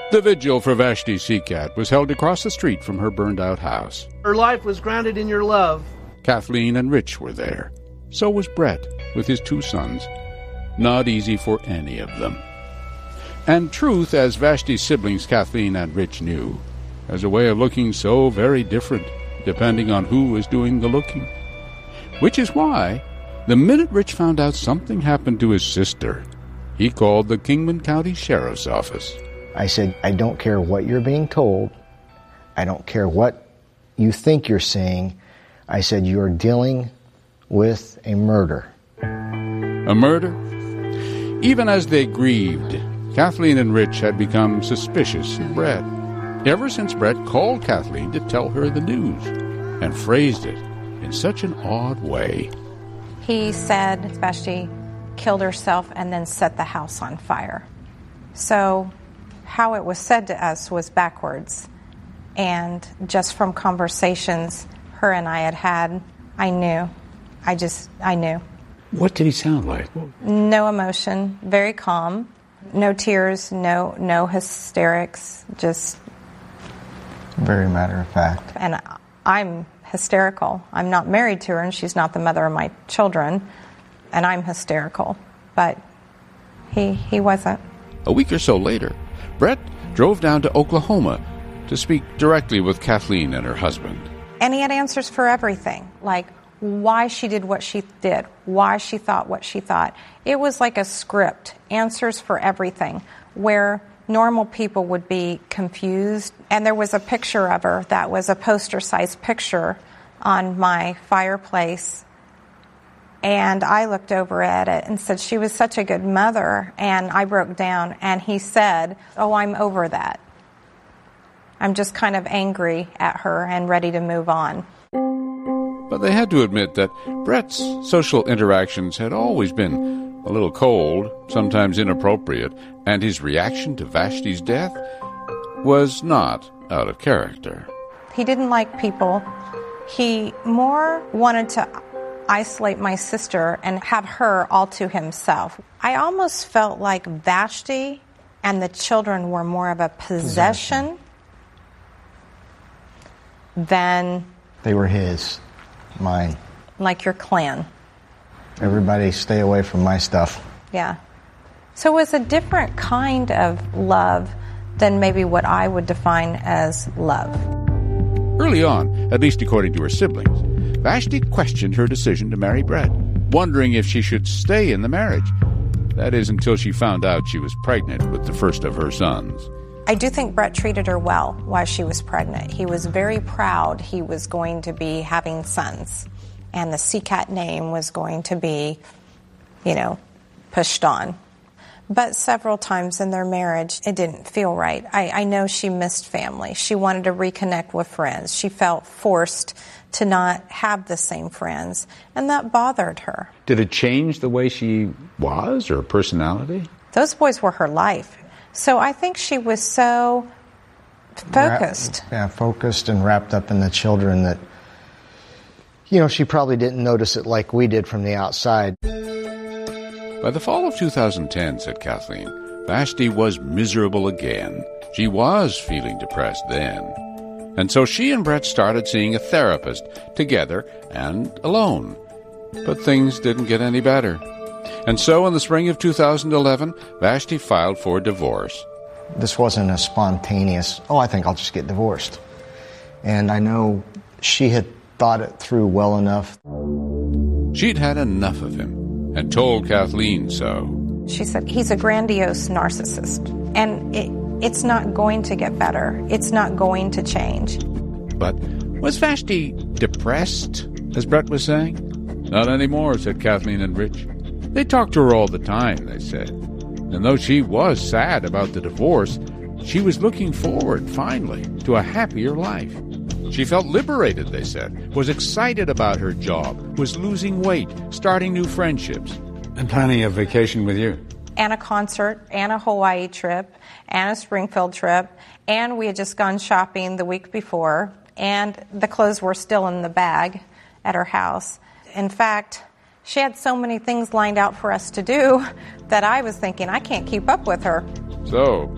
The vigil for Vashti Seacat was held across the street from her burned-out house. Her life was grounded in your love. Kathleen and Rich were there. So was Brett, with his 2 sons. Not easy for any of them. And truth, as Vashti's siblings Kathleen and Rich knew, has a way of looking so very different, depending on who is doing the looking. Which is why, the minute Rich found out something happened to his sister, he called the Kingman County Sheriff's Office. I said, I don't care what you're being told. I don't care what you think you're saying. I said, you're dealing with a murder. A murder? Even as they grieved, Kathleen and Rich had become suspicious of Brett. Ever since Brett called Kathleen to tell her the news, and phrased it in such an odd way. He said Vashti killed herself and then set the house on fire. So how it was said to us was backwards. And just from conversations her and I had, I knew. I knew. What did he sound like? No emotion, very calm, no tears, no hysterics, just... Very matter of fact. And I'm hysterical. I'm not married to her, and she's not the mother of my children, and I'm hysterical. But he wasn't. A week or so later, Brett drove down to Oklahoma to speak directly with Kathleen and her husband. And he had answers for everything, like why she did what she did, why she thought what she thought. It was like a script, answers for everything, where normal people would be confused. And there was a picture of her that was a poster-sized picture on my fireplace. And I looked over at it and said, she was such a good mother. And I broke down, and he said, oh, I'm over that. I'm just kind of angry at her and ready to move on. But they had to admit that Brett's social interactions had always been a little cold, sometimes inappropriate, and his reaction to Vashti's death was not out of character. He didn't like people. He more wanted to isolate my sister and have her all to himself. I almost felt like Vashti and the children were more of a possession. Than... They were his, mine. Like your clan. Everybody stay away from my stuff. Yeah. So it was a different kind of love than maybe what I would define as love. Early on, at least according to her siblings, Vashti questioned her decision to marry Brett, wondering if she should stay in the marriage. That is, until she found out she was pregnant with the first of her sons. I do think Brett treated her well while she was pregnant. He was very proud he was going to be having sons. And the Seacat name was going to be, pushed on. But several times in their marriage, it didn't feel right. I know she missed family. She wanted to reconnect with friends. She felt forced to not have the same friends. And that bothered her. Did it change the way she was, or her personality? Those boys were her life. So I think she was so focused. Focused and wrapped up in the children that, she probably didn't notice it like we did from the outside. By the fall of 2010, said Kathleen, Vashti was miserable again. She was feeling depressed then. And so she and Brett started seeing a therapist, together and alone. But things didn't get any better. And so in the spring of 2011, Vashti filed for divorce. This wasn't a spontaneous, I think I'll just get divorced. And I know she had thought it through well enough. She'd had enough of him and told Kathleen so. She said, he's a grandiose narcissist, and it's not going to get better. It's not going to change. But was Vashti depressed, as Brett was saying? Not anymore, said Kathleen and Rich. They talked to her all the time, they said. And though she was sad about the divorce, she was looking forward, finally, to a happier life. She felt liberated, they said, was excited about her job, was losing weight, starting new friendships. And planning a vacation with you. And a concert, and a Hawaii trip, and a Springfield trip, and we had just gone shopping the week before, and the clothes were still in the bag at her house. In fact, she had so many things lined out for us to do that I was thinking, I can't keep up with her. So,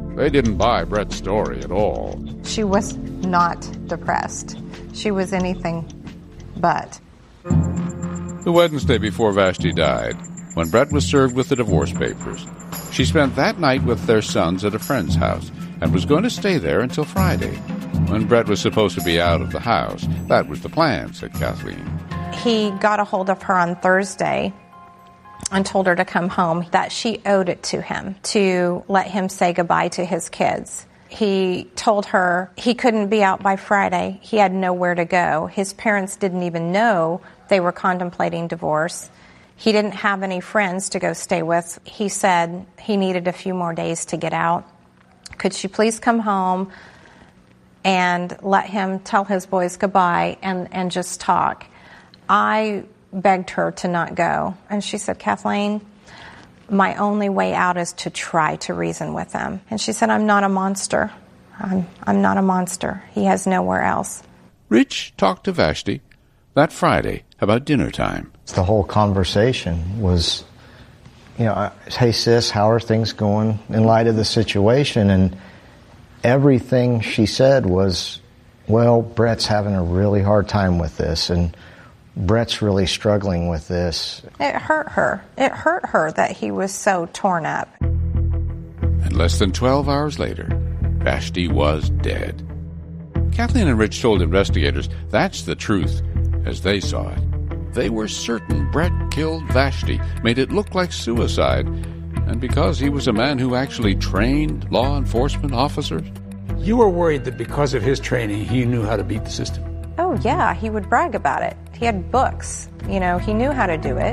They didn't buy Brett's story at all. She was not depressed. She was anything but. The Wednesday before Vashti died, when Brett was served with the divorce papers, she spent that night with their sons at a friend's house and was going to stay there until Friday, when Brett was supposed to be out of the house. That was the plan, said Kathleen. He got a hold of her on Thursday and told her to come home, that she owed it to him to let him say goodbye to his kids. He told her he couldn't be out by Friday. He had nowhere to go. His parents didn't even know they were contemplating divorce. He didn't have any friends to go stay with. He said he needed a few more days to get out. Could she please come home and let him tell his boys goodbye and just talk? I begged her to not go. And she said, Kathleen, my only way out is to try to reason with him. And she said, I'm not a monster. I'm not a monster. He has nowhere else. Rich talked to Vashti that Friday about dinner time. The whole conversation was, hey sis, how are things going in light of the situation? And everything she said was, well, Brett's having a really hard time with this, and Brett's really struggling with this. It hurt her. It hurt her that he was so torn up. And less than 12 hours later, Vashti was dead. Kathleen and Rich told investigators that's the truth as they saw it. They were certain Brett killed Vashti, made it look like suicide, and because he was a man who actually trained law enforcement officers. You were worried that because of his training, he knew how to beat the system. Oh, yeah, he would brag about it. He had books. He knew how to do it.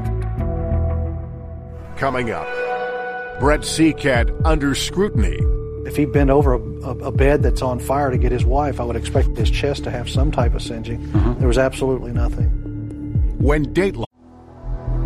Coming up, Brett Seacat under scrutiny. If he bent over a bed that's on fire to get his wife, I would expect his chest to have some type of singeing. There was absolutely nothing. When Dateline